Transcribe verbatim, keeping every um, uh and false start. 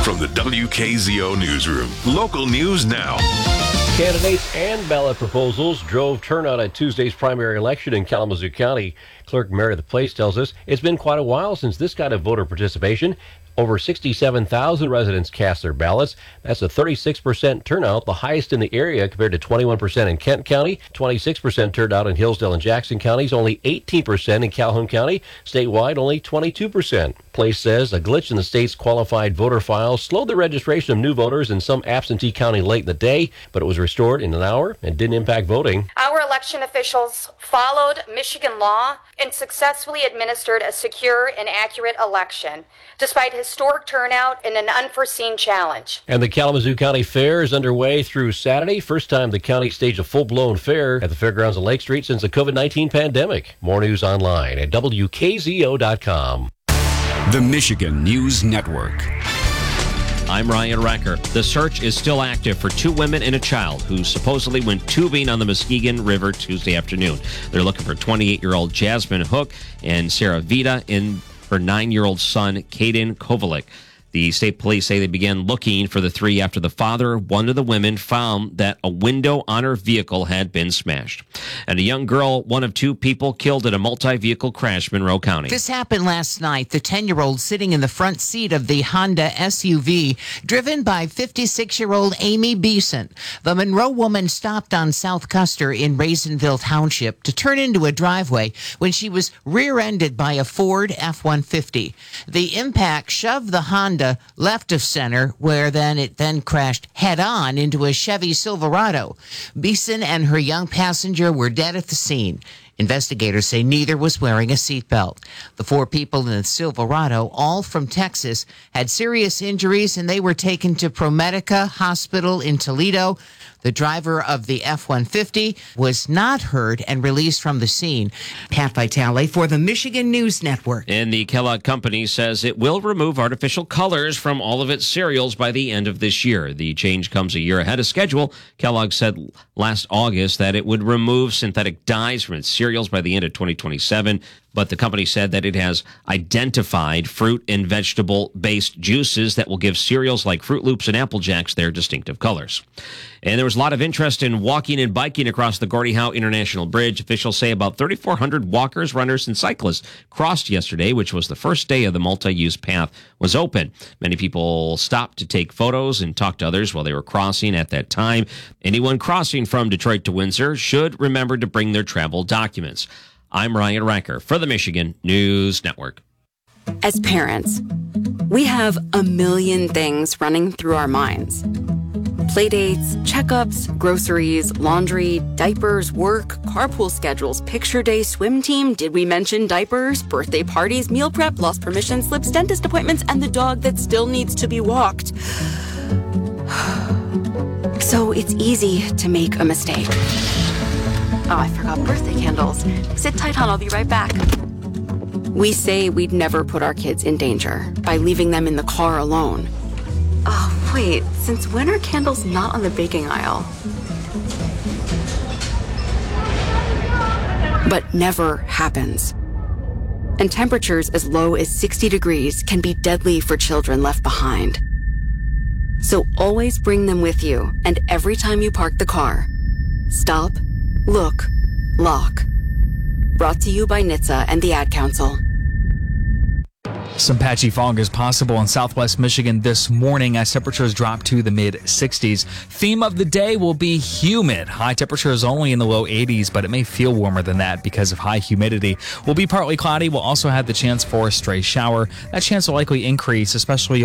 From the W K Z O Newsroom, local news now. Candidates and ballot proposals drove turnout at Tuesday's primary election in Kalamazoo County. Clerk Meredith Place tells us it's been quite a while since this kind of voter participation. Over sixty-seven thousand residents cast their ballots. That's a thirty-six percent turnout, the highest in the area compared to twenty-one percent in Kent County, twenty-six percent turnout in Hillsdale and Jackson counties, only eighteen percent in Calhoun County. Statewide, only twenty-two percent. Place says a glitch in the state's qualified voter files slowed the registration of new voters in some absentee county late in the day, but it was restored in an hour and didn't impact voting. Our election officials followed Michigan law and successfully administered a secure and accurate election, despite historic turnout and an unforeseen challenge. And the Kalamazoo County Fair is underway through Saturday. First time the county staged a full-blown fair at the fairgrounds on Lake Street since the covid nineteen pandemic. More news online at W K Z O dot com. The Michigan News Network. I'm Ryan Recker. The search is still active for two women and a child who supposedly went tubing on the Muskegon River Tuesday afternoon. They're looking for twenty-eight-year-old Jasmine Hook and Sarah Vita and her nine-year-old son, Caden Kovalik. The state police say they began looking for the three after the father of one of the women found that a window on her vehicle had been smashed. And a young girl, one of two people killed in a multi-vehicle crash in Monroe County. This happened last night. The ten-year-old sitting in the front seat of the Honda S U V, driven by fifty-six-year-old Amy Beeson. The Monroe woman stopped on South Custer in Raisinville Township to turn into a driveway when she was rear-ended by a Ford F one fifty. The impact shoved the Honda left of center, where then it then crashed head-on into a Chevy Silverado. Beeson and her young passenger were dead at the scene. Investigators say neither was wearing a seatbelt. The four people in the Silverado, all from Texas, had serious injuries, and they were taken to ProMedica Hospital in Toledo. The driver of the F one fifty was not hurt and released from the scene. Pat Vitale for the Michigan News Network. And the Kellogg Company says it will remove artificial colors from all of its cereals by the end of this year. The change comes a year ahead of schedule. Kellogg said last August that it would remove synthetic dyes from its cereals by the end of twenty twenty-seven. But the company said that it has identified fruit and vegetable-based juices that will give cereals like Fruit Loops and Apple Jacks their distinctive colors. And there was a lot of interest in walking and biking across the Gordie Howe International Bridge. Officials say about thirty-four hundred walkers, runners, and cyclists crossed yesterday, which was the first day of the multi-use path was open. Many people stopped to take photos and talk to others while they were crossing at that time. Anyone crossing from Detroit to Windsor should remember to bring their travel documents. I'm Ryan Recker for the Michigan News Network. As parents, we have a million things running through our minds. Playdates, checkups, groceries, laundry, diapers, work, carpool schedules, picture day, swim team, did we mention diapers, birthday parties, meal prep, lost permission slips, dentist appointments, and the dog that still needs to be walked. So it's easy to make a mistake. Oh, I forgot birthday candles. Sit tight, hon, I'll be right back. We say we'd never put our kids in danger by leaving them in the car alone. Oh, wait, since when are candles not on the baking aisle? But never happens. And temperatures as low as sixty degrees can be deadly for children left behind. So always bring them with you, and every time you park the car, stop, look, lock. Brought to you by N H T S A and the Ad Council. Some patchy fog is possible in southwest Michigan this morning as temperatures drop to the mid sixties. Theme of the day will be humid. High temperatures only in the low eighties, but it may feel warmer than that because of high humidity. Will be partly cloudy. We'll also have the chance for a stray shower. That chance will likely increase, especially